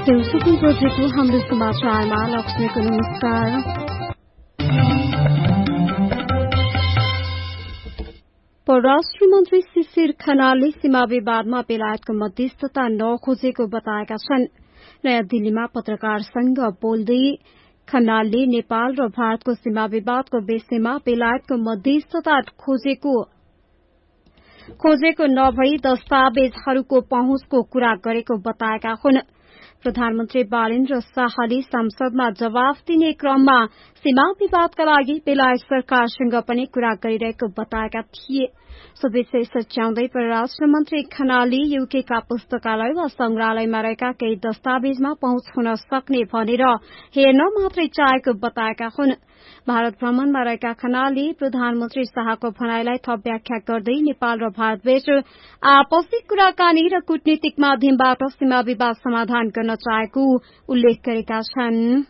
देउसुको बजेको हाम्रो समाचारमा लक्ष्मीको नमस्कार। परराष्ट्र मन्त्री शिशिर खनालले सीमा विवादमा बेलायतको मध्यस्थता नखोजेको बताएका छन्। नयाँ दिल्लीमा पत्रकारसँग बोल्दै खनालले नेपाल र भारतको सीमा विवादको विषयमा बेलायतको मध्यस्थता खोजेको नभई दस्तावेजहरूको पहुँचको कुरा गरेको बताएका हुन्। प्रधानमन्त्री बालेन्द्र शाहले संसदमा जवाफ दिने क्रममा सीमा विवादका लागि बेलायत सरकारसँग पनि कुरा गरिरहेको बताएका थिए। सो विषय सच्याउँदै परराष्ट्र मन्त्री खनालले यूकेका पुस्तकालय वा संग्रहालयमा रहेका केही दस्तावेजमा पहुँच हुन सक्ने भनेर हेर्न मात्रै चाहेको बताएका हुन्। भारत भ्रमणमा रहेका खनालले प्रधानमन्त्री शाहको भनाईलाई थप व्याख्या गर्दै नेपाल र भारतबीच आपसी कुराकानी र कूटनीतिक माध्यमबाट सीमा विवाद समाधान गर्न चाहेको उल्लेख गरेका छन्।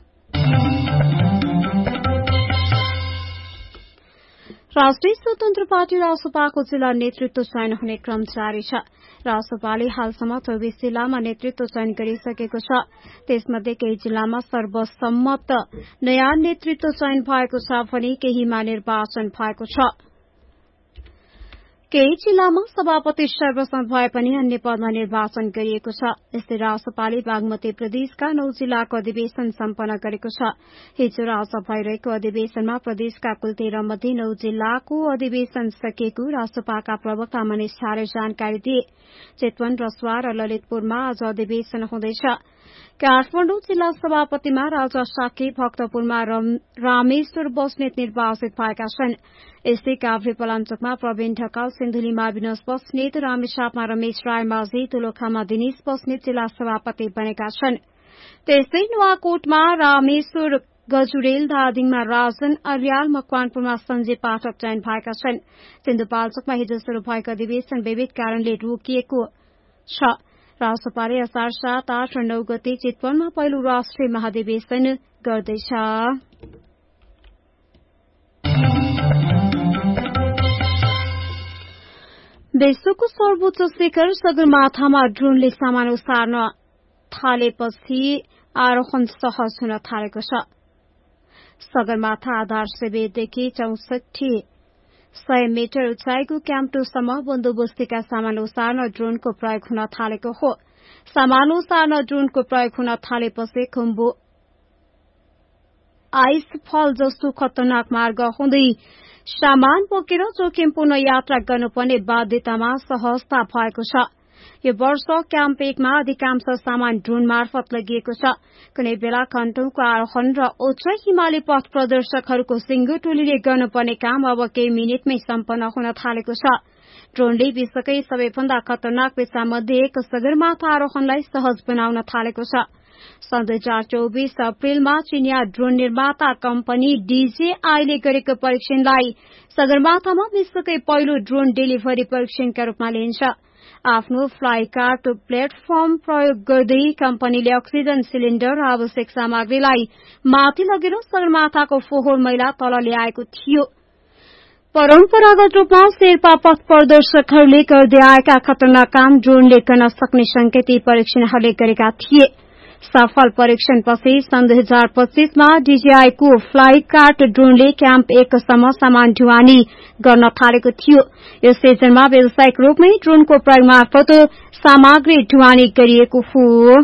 राष्ट्रिय स्वतन्त्र पार्टी रासपाको जिल्ला नेतृत्व चयन हुने क्रम जारी छ। रासपाले हालसम्म 24 जिल्लामा नेतृत्व चयन गरिसकेको छ। त्यसमध्ये केही जिल्लामा सर्वसम्मत नयाँ नेतृत्व चयन भएको छ भने केहीमा निर्वाचन भएको छ। केही जिल्लामा सभापति सर्वसम्मत भए पनि अन्य पदमा निर्वाचन गरिएको छ। यस्तै रासपाले बागमती प्रदेशका 9 जिल्लाको अधिवेशन सम्पन्न गरेको छ। हिजो आज भइरहेको अधिवेशनमा प्रदेशका कुल 13 मध्ये 9 जिल्लाको अधिवेशन सकिएको रासपाका प्रवक्ता मनिष झाले जानकारी दिए। चितवन, रसुवा र ललितपुरमा आज अधिवेशन हुँदैछ। काठमाडौँ जिल्ला सभापतिमा राजा साके, भक्तपुरमा रामेश्वर बस्नेत निर्वाचित भएका छन्। यस्तै काभ्रे पलाञ्चोकमा प्रवीण ढकाल, सिन्धुलीमा विनोद बस्नेत, रामेछापमा रमेश राय माझी, दोलखामा दिनेश बस्नेत जिल्ला सभापति बनेका छन्। त्यस्तै नुवाकोटमा रामेश्वर गजुरेल, धादिङमा राजन अर्याल, मकवानपुरमा सञ्जय पाठक चयन भएका छन्। सिन्धुपाल्चोकमा हिजो शुरू भएको अधिवेशन विविध कारणले रोकिएको छ। रासपाले असार 7, 8 र 9 गते चितवनमा पहिलो राष्ट्रिय महाधिवेशन गर्दैछ। विश्वको सर्वोच्च शिखर सगरमाथामा ड्रोनले सामान उसार्न थालेपछि आरोहण सहज हुन थालेको छ। सगरमाथा आधार शिविरदेखि 6400 मिटर उचाइको क्याम्प 2 सम्म बन्दोबस्तीका सामान उसार्न ड्रोनको प्रयोग हुन थालेको हो। सामान उसार्न ड्रोनको प्रयोग हुन थालेपछि खुम्बु आइसफल जस्तो खतरनाक मार्ग हुँदै सामान बोकेर जोखिमपूर्ण यात्रा गर्नुपर्ने बाध्यतामा सहजता भएको छ। यो वर्ष क्याम्प 1 मा अधिकांश सामान ड्रोन मार्फत लगिएको छ। कुनै बेला घण्टौंको आरोहण र उच्च हिमाली पथ प्रदर्शकहरूको सिंगो टोलीले गर्नुपर्ने काम अब केही मिनटमै सम्पन्न हुन थालेको छ। ड्रोनले विश्वकै सबैभन्दा खतरनाक पेसामध्ये एक सगरमाथा आरोहणलाई सहज बनाउन थालेको छ। सन् 2024 अप्रेलमा चिनिया ड्रोन निर्माता कम्पनी DJI ले गरेको परीक्षणलाई सगरमाथामा विश्वकै पहिलो ड्रोन डेलिभरी परीक्षणका रूपमा लिइन्छ। आफ्नो फ्लाइकार्ट प्लेटफर्म प्रयोग गर्दै कम्पनीले अक्सिजन सिलिण्डर र आवश्यक सामग्रीलाई माथि लगेर सगरमाथाको फोहोर मैला तल ल्याएको थियो। परम्परागत रूपमा शेर्पा पथ प्रदर्शकहरूले गर्दै आएका खतरनाक काम ड्रोनले गर्न सक्ने संकेती परीक्षणहरूले गरेका थिए। सफल परीक्षणपछि सन् 2025 मा DJI को फ्लाइकार्ट ड्रोनले क्याम्प 1 सम्म सामान ढुवानी गर्न थालेको थियो। यस सिजनमा व्यावसायिक रूपमै ड्रोनको प्रयोग मार्फत सामग्री ढुवानी गरिएको हो।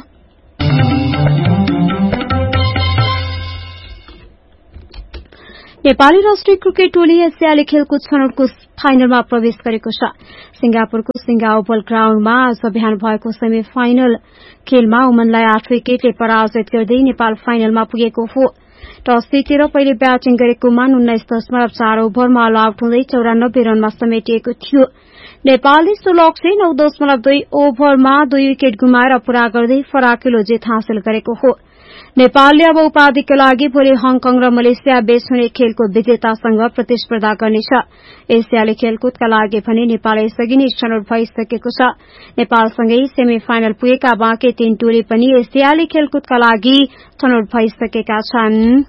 नेपाली राष्ट्रिय क्रिकेट टोली एसियाली खेलकुद छनौटको फाइनलमा प्रवेश गरेको छ। सिंगापुरको सिंगा ओभल ग्राउण्डमा आज बिहान भएको सेमी फाइनल खेलमा ओमनलाई 8 विकेटले पराजित गर्दै नेपाल फाइनलमा पुगेको हो। टस जितेर पहिले ब्याटिङ गरेको ओमान 19.4 ओभरमा अल आउट हुँदै 94 रनमा समेटिएको थियो। नेपालले सो लक्ष्य 9.2 ओभरमा 2 विकेट गुमाएर पूरा गर्दै फराकिलो जित हासिल गरेको हो। नेपालले अब उपाधिका लागि भोलि हङकङ र मलेसिया बीच हुने खेलको विजेतासँग प्रतिस्पर्धा गर्नेछ। एसियाली खेलकुदका लागि भने नेपाल यसअघि नै छनौट भइसकेको छ। नेपालसँगै सेमी फाइनल पुगेका बाँकी 3 टोली पनि एसियाली खेलकुदका लागि छनौट भइसकेका छन्।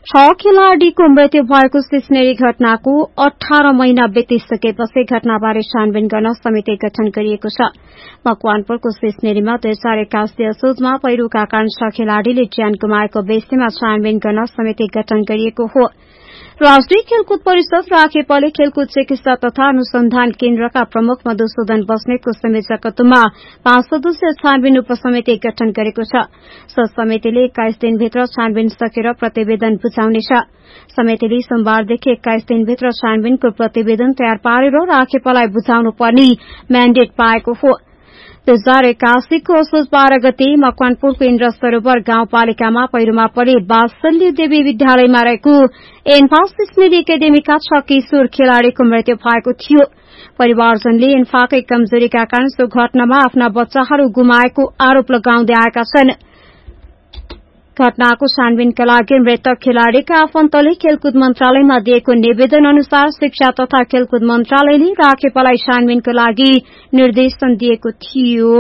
6 खेलाड़ीको मृत्यु भएको सिस्नेरी घटनाको 18 महिना बितिसकेपछि घटनाबारे छानबिन गर्न समिति गठन गरिएको छ। मकवानपुरको सिस्नेरीमा 2081 असोजमा पहिरोका कारण 6 खेलाड़ीले ज्यान गुमाएको विषयमा छानबिन गर्न समिति गठन गरिएको हो। राष्ट्रिय खेलकुद परिषद र आखेपले खेलकुद चिकित्सा तथा अनुसन्धान केन्द्रका प्रमुख मधुसूदन बस्नेतको संयोजकत्वमा 5 सदस्यीय छानबिन उपसमिति गठन गरेको छ। समितिले 21 दिनभित्र छानबिन सकेर प्रतिवेदन बुझाउनेछ। समितिले सोमबारदेखि 21 दिनभित्र छानबिनको प्रतिवेदन तयार पारेर आखेपलाई बुझाउनु पर्ने म्यान्डेट पाएको हो। 2081 को असोज 12 गते मकवानपुरको इन्द्र सरोवर गाउँपालिकामा पहिरोमा परे वात्सल्य देवी विद्यालयमा रहेको एन्फा सिस्नेरी एकाडेमीका 6 किशोर खेलाड़ीको मृत्यु भएको थियो। परिवारजनले एन्फाकै कमजोरीका कारण सो घटनामा आफ्ना बच्चाहरू गुमाएको आरोप लगाउँदै आएका छन्। घटनाको छानबिनका लागि मृतक खेलाड़ीका आफन्तले खेलकुद मन्त्रालयमा दिएको निवेदन अनुसार शिक्षा तथा खेलकुद मन्त्रालयले राखेपलाई छानबिनको लागि निर्देशन दिएको थियो।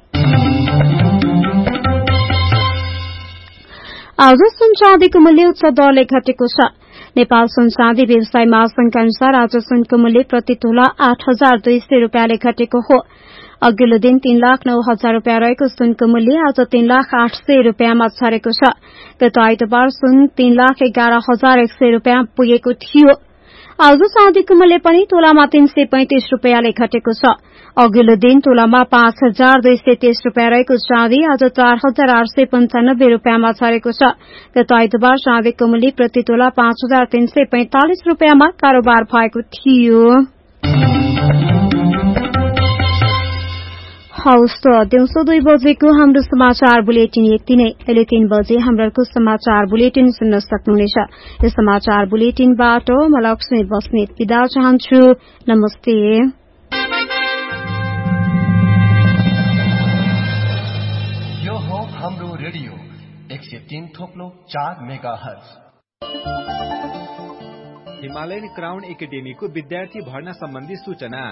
आज सुन चाँदीको मूल्य उच्च दरले घटेको छ। नेपाल सुन चाँदी व्यवसाय महासंघका अनुसार आज सुनको मूल्य प्रति तोला 8,200 रूपियाँले घटेको हो। अघिल्लो दिन 3,09,000 रूपियाँ रहेको सुनको मूल्य आज 3,08,000 रूपियाँमा छरेको छ। गत आइतबार सुन 3,11,100 रूपियाँ पुगेको थियो। आज चाँदीको मूल्य पनि तोलामा 335 रूपियाँले घटेको छ। अघिल्लो दिन तोलामा 5,230 रूपियाँ रहेको चाँदी आज 4,895 रूपियाँमा छरेको छ। गत आइतबार चाँदीको मूल्य प्रति तोला 5,345 रूपियाँमा कारोबार भएको थियो। हवस् त दिउँसो 2 बजेको हाम्रो समाचार बुलेटिन यति नै। अहिले 3 बजे हाम्रो समाचार बुलेटिन सुन्न सक्नुहुनेछ। यो समाचार बुलेटिनबाट म लक्ष्मी बस्नेत बिदा चाहन्छु। नमस्ते। यो हो हाम्रो रेडियो 103.4 मेगाहर्ज। हिमालयन क्राउन एकाडेमीको विद्यार्थी भर्ना सम्बन्धी सूचना।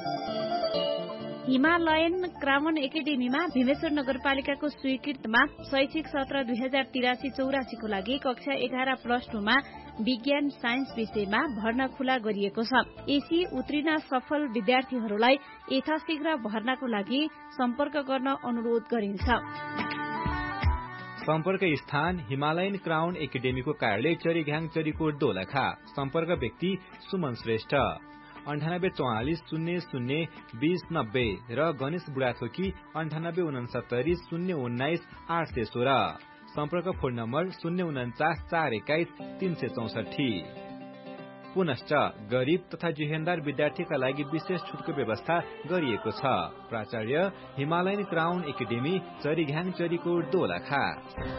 हिमालयन क्राउन एकाडेमीमा भीमेश्वर नगरपालिकाको स्वीकृतमा शैक्षिक सत्र 2083-84 को लागि कक्षा 11+2 मा विज्ञान साइन्स विषयमा भर्ना खुला गरिएको छ। एसी उत्तीर्ण सफल विद्यार्थीहरूलाई यथाशीघ्र भर्नाको लागि सम्पर्क गर्न अनुरोध गरिन्छ। सम्पर्क स्थान हिमालयन क्राउन एकाडेमीको कार्यालय चरीघ्याङ चरीकोट दोलखा। सम्पर्क व्यक्ति सुमन श्रेष्ठ 9844 00 2090 र गणेश बुढाथोकी 9869 019 816। सम्पर्क फोन नम्बर 049 421 364। पुनश्च गरीब तथा जिहेन्दार विद्यार्थीका लागि विशेष छुटको व्यवस्था गरिएको छ। प्राचार्य Himalayan crown academy चरीघ्याङ Charikot Dolakha.